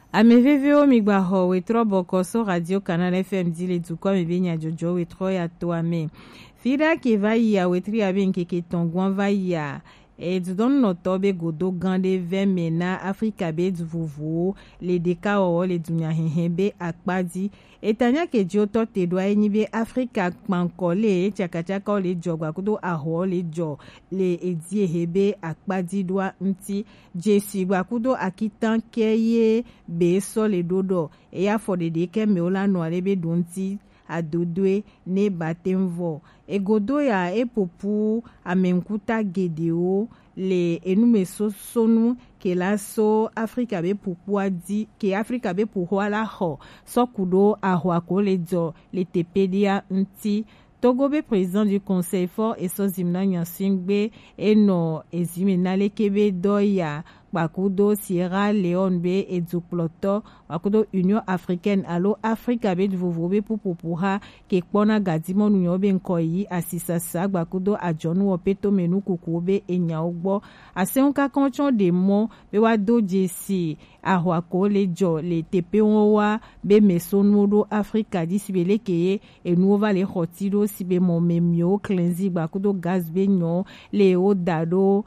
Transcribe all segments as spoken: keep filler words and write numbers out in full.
Ameveveo migbaho wetro bokoso radio Canal F M dile tukwa mebenya jojo wetro ya toame. Fira ke vai ya wetri aben keke tongwan vai ya. Et du don notobe godo gande vemena Afrika be du vovo le deka o le dunya hebe akpadi etanya ke joto te doa nibe Afrika pankole chakachaka le jogwa kudo aho le jo le edie hebe akpadi doa nti jesi gwa kudo akitan keye be so le dodo e ya for de deke meola no alebe donti adodwe ne batemvo egodo ya epopu amenkuta gedeo le enume so sonu ke la so Afrika be pupua di ke Afrika be puhua la ho so kudo ahwa ko le do le tepedia nti Togo be président du conseil fort et so zimna nyansingbe eno ezimenale kebe doya bakudo Sierra Leone be eduploto bakudo Union africaine alo Afrika be duvovobe pupupuha ke kpona gadimo nyobe nkoyi asisasa bakudo ajonu opeto menu kukube enya ogbo asenka konchon de mo be wa do jesi ahwa ko le jo le tepe wa be mesonudo Afrika disibele ke enuova le khotiro sibe mo memio cleansi bakudo gaz be nyo le odado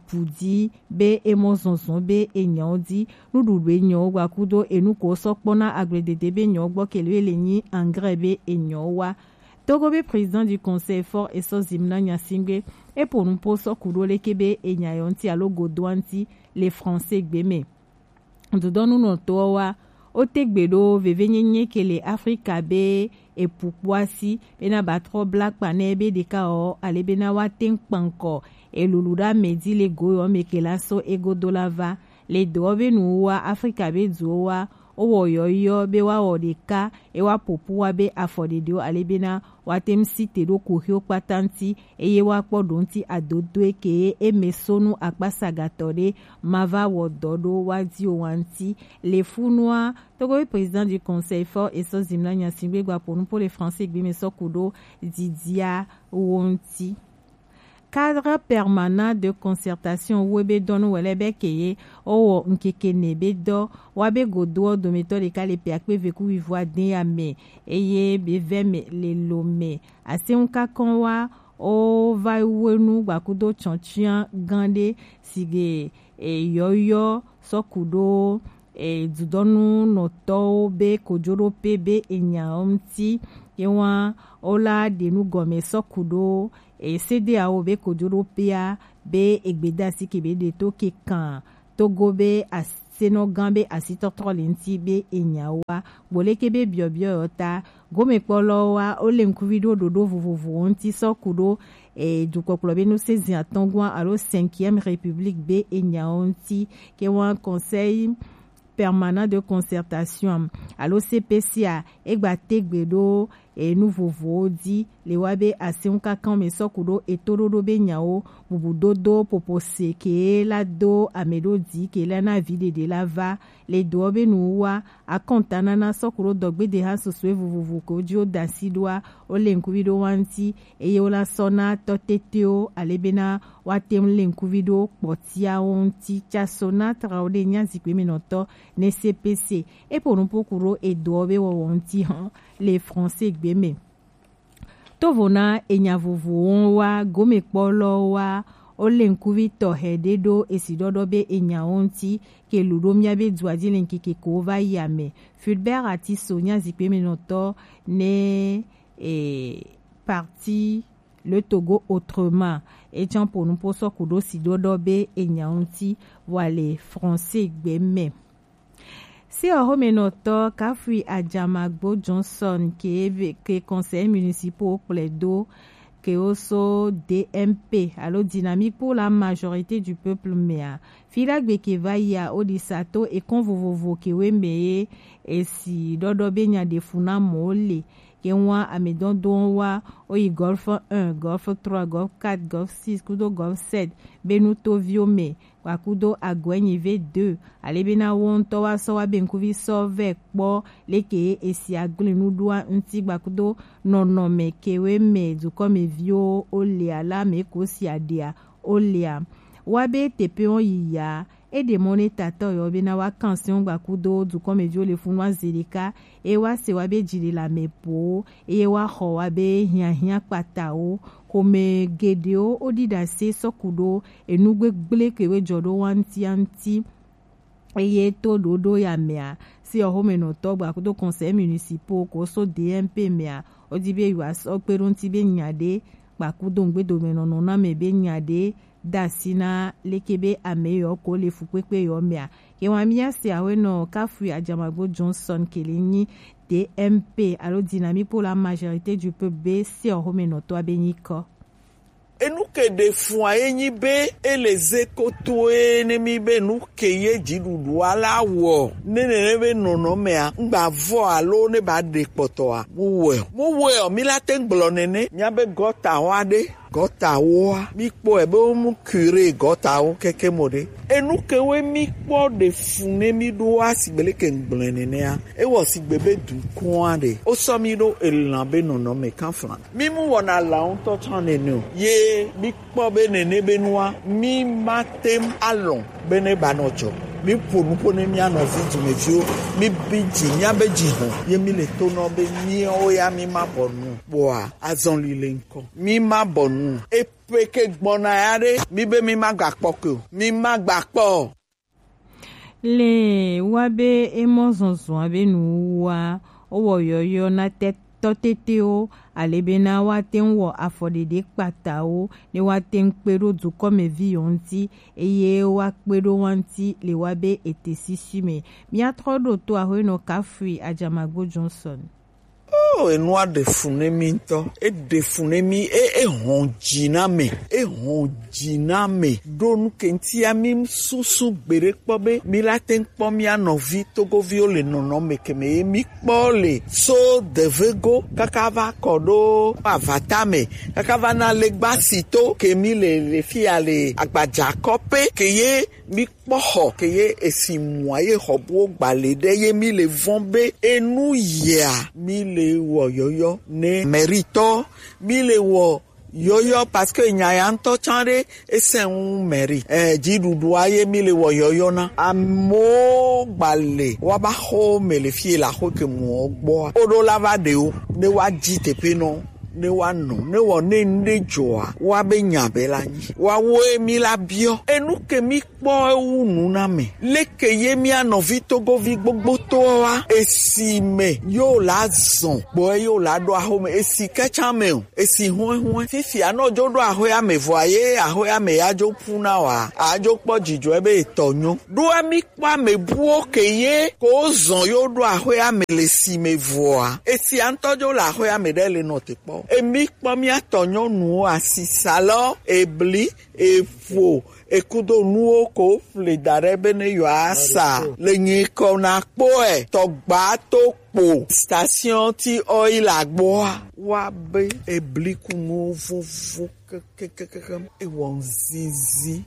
apudi be emozonzon be enyodi nudu be nyo bakudo enuko sokpona agredede be nyo gbo kele lenyi engrais be enyowa Togo be président du conseil fort et so zimna nyasingbe et pour nous poso kudo le kebe enyayonti alo godwanti les français gbeme ndodonu no towa otegbedo vevenyenye kele Afrika be epukwasi bena batro black panebe deka o alebena waten panko eluluda medi le goyo mekelaso ego dolava le dobe nuwa Afrika be duwa owo yoyo be wa odeka e wa popuwa be afodedio alebena watem site do kohio patanti eye wa podonti adodo eke emesonu akpasagatore mava wododo wadi owanti le funwa Togo président du conseil fort et so zimla nyasimbe gwa pour nous pour les français gbeme sokudo didia wonti cadre permanent de concertation webe dono welebe keye owo nkeke nebe do wabe godo do méthode kale peakpe veku vivwa den ame eye beveme le lome ase unka konwa o vai wenu bakudo chonchian gande sige e yoyo sokudo e dudonu noto be kojoro pebe enyaomti yewa ola denu gome sokudo e cd a be kodoro pia be egbeda sikebe de to ke kan Togo be aseno gambe asitotro lenti be enyawa bolekebe biobio ota gome polo wa ole nkuvido dodo vovovo onti sokudo e dukoklo be no sezi atongwa alo cinquième république be enyaonti ke wa conseil permanent de concertation alo C P C A egba tegbedo e nouveau vodi le wabe asenka kan me sokudo etorodo be nyao bubudodo popose ke la do amelodi ke la na vide de la va le dobe nuwa akontana na sokudo dogbe de ha soswe vuvuvu ko dio dasidwa ole nkuvido wanti e yola sona toteteo alebena watem le nkuvido potia onti chasona traode nyazi kweminoto ne C P C e pour nous pokuro e dobe wo wanti han les français gbeme tovona enyavovu wa gome kpolo wa ole nkuvi tohede do esidodo be enyaonti ke ludomia be duadi lenkike ko va yame Fulbert ati Sonia zikpeme noto ne e parti le Togo autrement et tiens pour nous poso kudo sidodo be enyaonti wale français gbeme si ohome noto kafui Adjamagbo Johnson ke ke conseil municipal plaido ke oso D M P allo dynamique pour la majorité du peuple mea filagbe ke vaya odisato e konvovovo ke wemeye e si dodo benya de funa mole ke wa amedon don wa oyi golf un golf trois golf quatre golf six kudo golf sept benuto viome wakudo agwenyi v deux alebena wonto wa so wa benkuvi so ve kpo leke esi aglinu dua nti bakudo nonome kewe me du comme vio ole ala me ko si adia olea wabe tepe on yiya e de monetateur yo be na wa canción gbakudo du comme dio le funwa zelika e wa se wa be jiri la mepo e wa ho wa be hian hian pata o kome gedeo odida se sokudo enugbe gble kewe jodo wanti anti eye to dodo ya mea si ohome no togba kudo conseil municipal ko so D M P mea odibe yuwa so perun ti be nyade gba kudo ngbe do me no na me be nyade dasina lekebe ameyo ko le fupepe yo mea ke wa mia se awe no kafu Ajamagbo Johnson kelenyi D M P alo dynamique pour la majorité du peuple be si ohome no to abenyiko et nous que des fois y be et les écoutoué ne mi be nous que y jidu wala wo ne ne be no no me a ngba vo alo ne ba de potoa mu we mu we o mi la ten blonene nya be gota wade gota wo mi po e be mu cure gota wo keke mode et nous que we mi po de fune mi do asigbele ke blonene a e wo sigbebe du kwa de o so mi do elambe no no me kan flan mi mu wona la on to chan enu ye mi kpo be nene be noa mi matem alon bene banocho mi ponu ponu mi anozi tumefio mi biji nya beji ho ye mi le to no be mi o ya mi ma bonu boa azon lile nko mi ma bonu e peke gbona yare mi be mi ma gakpoko mi ma gakpo le wabe emozonzo abe nuwa owo yoyo na tet totete alebena wa ten wo afodede pata o ni wa ten pero du comme vie onti eye wa pero wanti le wa be ete sisume mi atrodo to ahono kafui Ajamagbo Johnson oh enwa de funemi nto e de funemi e e honjina me e honjina me donu kenti ami susu gbere pobe mi la ten po mi anovi togo viole nono me keme mi pole so devego kakava kodo avatame kakava na legbasito kemi le le fi ale agbaja kope keye mi poho keye esimwaye hobo gbalede ye mi le vombe enu ya mi le wo yoyo ne mérito mi le wo yoyo parce que nyayanto chande ese un meri eh jidudu aye mi le wo yoyo na amo gbale wa ba ho me le fi la ho ke mo gbo odo lava de o ne wa jite pe no ne wa no ne wo ne nde joa wa be nyabe la nyi wa wo emi la bio enu ke mi po ewu nu na me leke ye mi anovi togo vi gbogbo to wa esi me yo la zon bo yo la do aho me esi kecha me esi hon hon fifi ano jo do aho ya me voye aho ya me ya jo puna wa ajo po jijo ebe itonyo do mi pa me buo ke ye ko zon yo do aho ya me le si me voa esi antojo la aho ya me dele no te po emi pa mi atonyo nu asisalo ebli efo ekudo nuo ko fle darebe ne yo asa le nyi ko na po e to gba to po station ti oil agbo wa be ebli ku mo fufu kekekeke e won zizi.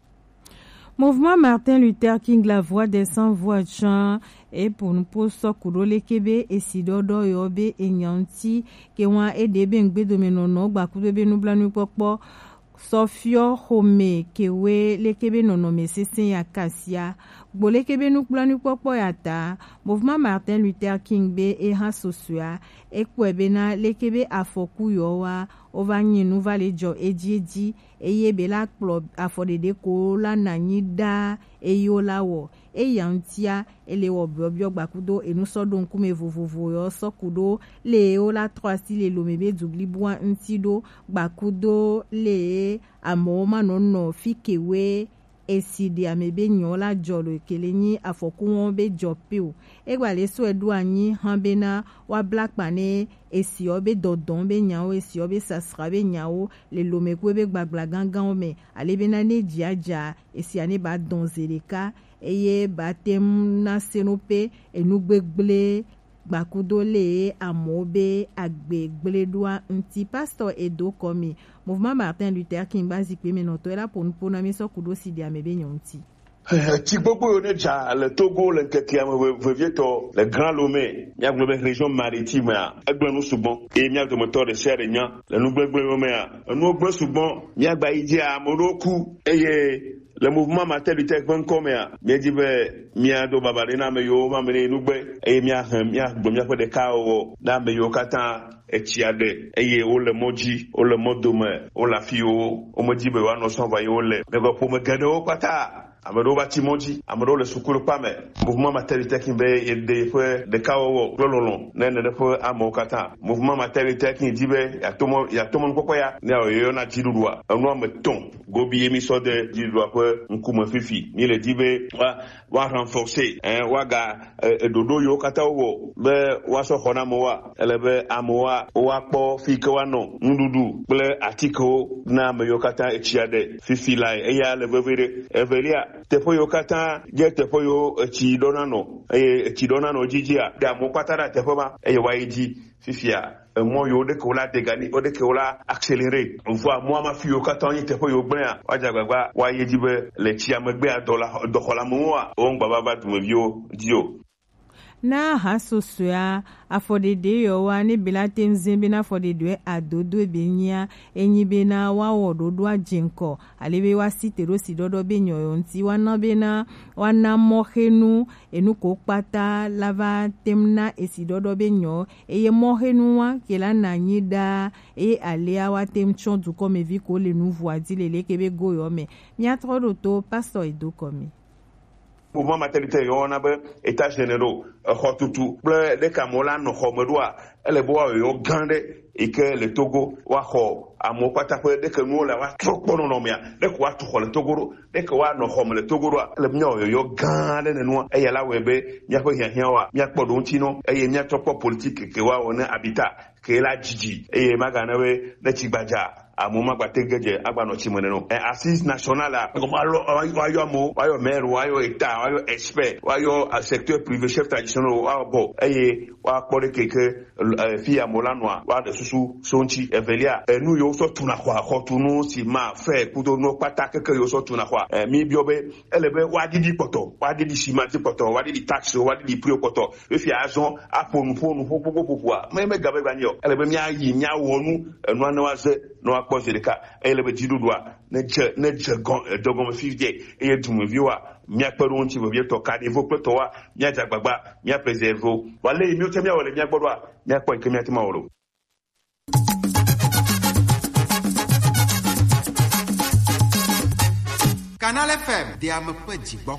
Mouvement Martin Luther King, la voix des sans-voix chant et pour nous pour sokuro lekebe et sidodo yobe et nyanti ke wan e debe ngbe domenono gbakudo be nubla nu popo Sofio Home kewe lekebe nono me sesen ya kasia gbo lekebe nubla nu popo yata Mouvement Martin Luther King be e ha sosua e kwebe na lekebe afoku yowa ovanyi nou vale jo edieji eye bela club afodede ko la nanyi da eyo lawo e yantia ele wo biobio gbakudo enu sodo nkume vovovo yo sokudo le o la trois si le lomebe dubli bua ntido gbakudo le amoma nono fikewe esidi amebe nyola jolo kelenyi afoku won be jope o egbale so edu anyi hanbena wa black pane esi obe dodon be nyawo esi obe sasra be nyawo le lomekwe be gbagla gangan me alebena ne jiaja esi ane ba donzeleka eye batem na senope enugbegle gbakudo le amobe agbegle doa nti pastor Edo Komi Mouvement Martin Luther King bazikwe menoto era pour nous pour na miso kudo sidi amebe nyonti ti gbogbo yo ne ja le Togo le Nketiam vevieto le Grand Lomé nya globe région maritime a egbe nu subon e nya de moteur de serre nya le nu gbegbe yo me a nu gbe subon nya gba ije a monoku eye le mouvement maternité venkomea mia dit be mia do babalina me yo ma me nugbe e mia mia gbo mia ko de ka o na me yo kata etiade eye o le moji o le modome o la fi o o mo dit be wa no son va yo le me go pour me gade o kata amado ba timoji amado le sukuru pame mouvement maternité qui be de fe de ka o lololon ne ne de fe amo kata mouvement maternité qui dit be ya tomo ya tomo koko ya ne o yo na tidudwa ono me ton gobi emi so de didwa pe nkuma fifi ni le dit be wa wa renforcer hein wa ga dodo yo kata o be wa so khona mo wa ele be amoa wa po fi ko wa no ndudu ple atiko na me yo kata echiade fifi lai e ya le vevere evelia tefo yo kata je tefo yo chi donano e chi donano jijia da mo patara tefo ba e wa yiji fifia mo yo de ko la degani o de ko la accélérer on voit moi ma fille yo kata yin tefo yo gbran wa jagbagba wa yiji be le chi amegbe adola dokola mo wa o ngba ba dum bio dio na hasosua afodede yo wa ni bilate nzembe na fodede adodo ebenya enyibe na wa wododo ajinko alebe wa sitero sidodo benyo yonti wana bena wana mohenu enuko pata lava temna esidodo benyo eye mohenu wa kela na nyida e alea wa temchon du comme viko le nouveau adile lekebe goyo me miatro doto pastor edo komi mouvement maternité yo na be état généraux khotutu ble de kamola no khomedwa ele bo yo gande et que le Togo wa kho amo pata ko de que nous la wa trop no no mia de ko wa to le Togo de que wa no khom le Togo le mnyo yo gande ne no e yala webe nya ko hia hia wa nya kpodo ntino e nya topo politique ke wa wona habitat ke la jiji e magana we de chigbaja amoma gbategeje agbano chimene no e assise nationale ko malo wayo mo wayo maire wayo état wayo expert wayo secteur privé chef traditionnel wa bo eye wa kpore keke fi amolanoa wa de susu sonchi evelia e nu yo so tuna kwa ko tunu si ma fe kudo no pata keke yo so tuna kwa mi biobe elebe wa didi poto wa didi simati poto wa didi taxe wa didi prix poto e fi azon aponu ponu popo popo me me gabe banyo elebe mi ayi nya wonu enu anawaze no akpose de ka elebe jidudwa ne je ne je gon dogon fifie e dum viwa mia kpero nti bo bieto ka de vo pleto wa mia jagbagba mia preserve wale mi o temia wale mia gbodwa mia kpo nke mia ti ma woro Canal F M de am pe jigbo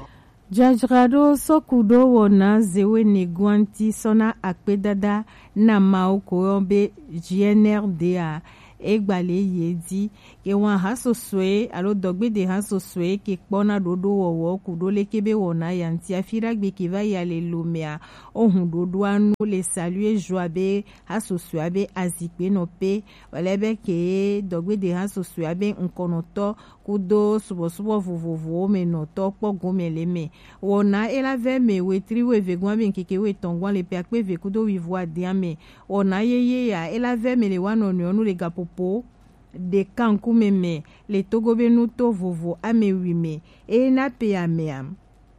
Jajrado sokudo wona zewe ne gwanti sona akpedada na maoko be G N R D A egbale yedi ke wan hasoswe alo dogbe de hasoswe ke kpona dodo wowo kudo lekebe wona yanti afira gbe ke va yale lomea ohun dodo anu le saluer joabe hasoswe abe azikpe no pe walebe ke dogbe de hasoswe abe nkonoto kudo subo subo vovovo me no to po gomele me wona elave me wetri we vegwa ben keke we tongwa le pe akpe ve kudo wi voa diame wona yeye ya elave me le wano no le gapo po de kanku meme le togo benuto vovo amewime e na pe ameam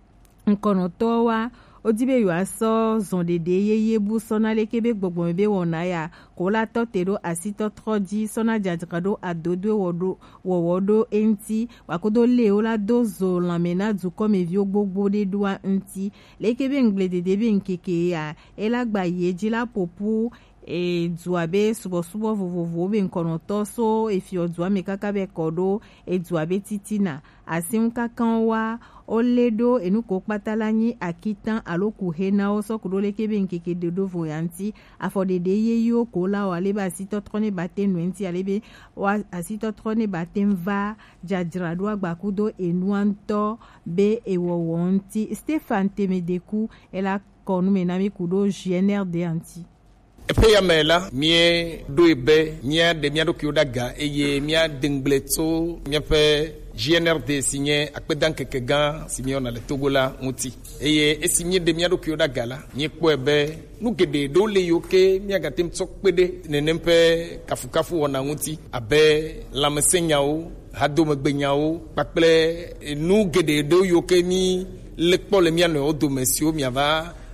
nkono towa odibe yo aso zondede yeye bu sona lekebe gbogbo be wona ya ko la totero asito trodi sona jadrado adodo wodo wowodo enti wakodo leo la dozo lamena du comme vi gbogbo de doa enti lekebe nglede de be nkeke ya elagba yeji la popu e duabe subo subo vovovo be nkono toso e fi odua mekaka be kodo e duabe titina asim kakanwa oledo enuko patalanyi akitan aloku hena oso kudole kebe nkeke dedo voyanti afodede yeyo kola wale ba sito trone baten nwenti alebe wa asito trone baten va jadrado agbakudo enuanto be ewowonti Stéphane Temedeku ela konu menami kudo G N R D anti epe ya mela mie do ebe mia de mia do kyodaga eye mia dengleto mia pe G N R D signé akpedan kekega simiona le Togola muti eye esigné de mia do kyodaga la nye kpo ebe nu gede do le yoke mia gatem tsokpede nenempe kafukafu wona muti abe lamsenyao hado megbenyao pakple nu gede do yoke ni le kpo le mia no do mesio mia va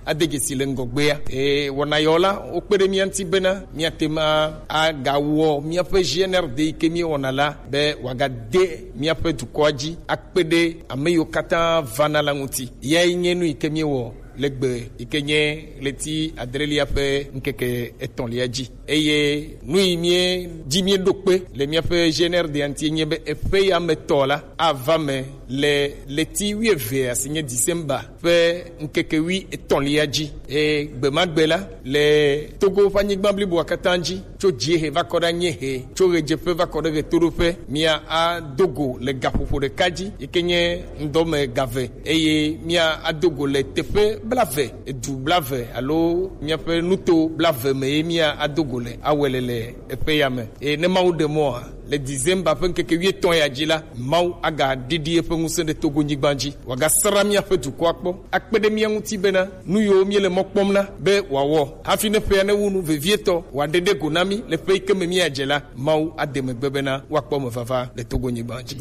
adegesi le ngogbea e wona yola o kpede mianti bena miatema agawo miape G N R D ke mi wona la be wagade miape tukwaji akpede ameyo kata vana la nguti ye nyenu ikemi wo legbe ikenye leti adrelia pe nkeke eton liaji eye nui mie jimie dokpe le mia pe G N R D anti nyebe epe ya metola avame le leti wieve asinye December pe nkeke wi eton liaji e gbe magbela le Togo fanyigba blibo akatanji cho jiehe vakoda nyehe cho rejepe vakoda retorope mia a Dogo le gapofo de kaji ikenye ndome gave eye mia a Dogo le tepe blave edu blave alo miape nuto blave me mia adogole awelele epeyame e ne mau de moa le December pen keke wieton ya jila mau aga didi e pen usende Togo nyigbanji waga sara miape du kwakpo akpede mia nguti bena nu yo miele mokpomna be wawo afine pe ne wunu vevieto wadede gonami le pe keme mia jela mau ademe bebena wakpo me fafa le Togo nyigbanji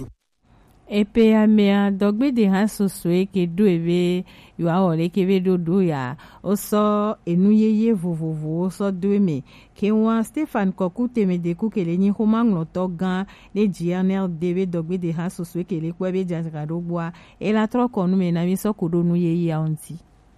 epe ya mea dogbe de ha soso eke do ebe yo awole ke be do do ya oso enuyeye vovovo oso do me ke wa Stefan Kokute me de ku kele ni homang loto gan le G N R D be dogbe de ha soso eke le kwa be jazga do boa e la tro konu me na mi so kodo nu ye ya onti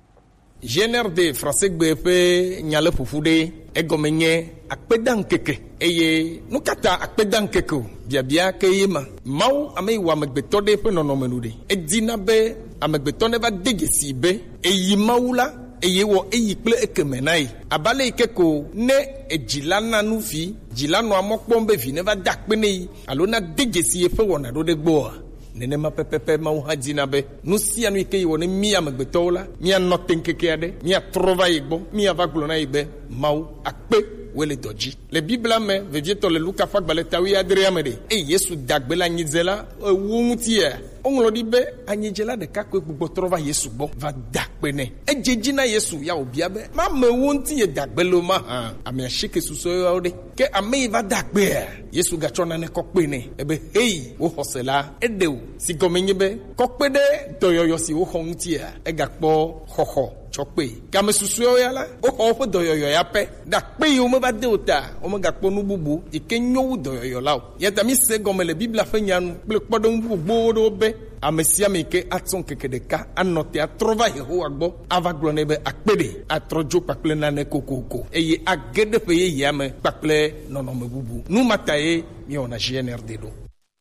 G N R D français gbe pe nyale fufude egomenye akpedan keke eye nukata akpedan keke bia bia ke yema mau ame wa megbeto de pe nono menude edina be amegbeto ne ba degesi be eyi maula eye wo eyi ple ekemenai abale ikeko ne ejilana nufi jilano amokpombe vi ne ba dakpe nei alona degesi efe wona do de gboa nene ma pepepe ma uhadina be nusia no ike woni mi amegbeto la mi anoten keke ade mi atrova igbo mi avaglona ibe mau akpe wele doji le Bible me vevieto le Luka fagbale tawi adriamede e Yesu dagbela nyizela wumutia onlo di be anyijela de kakwe gbogbo trova Yesu gbo va dakpene ejeji na Yesu ya obia be ma me wonti ye dagbelo ma ha ame ashike suso yode ke ame va dakpe Yesu gachona ne kokpene ebe hey wo hosela edeu si gomenye be kokpede doyoyo si wo hontia e gakpo hoho chokpe kame susu ya la o ho doyoyo ya pe dakpe yo me ba de ota o me gakpo nu bubu ikenyo doyoyo la ya tami se gomele Bible afenyan ple kpodon bubu do be amesia meke atson keke de ka anote atrova Yehowa gbo avaglone be akpede atrojo pakple na ne kokoko eye agede pe ye yame pakple nono me bubu nu mataye mi ona G N R D do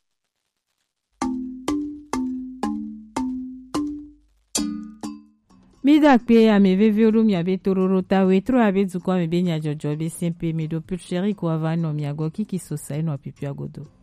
Mida kpe ame vevero mi abe tororo ta wetro abe dzukwa me be nya jojo be sempe me do pur chéri ko avano mi ago kiki sosa eno apipi agodo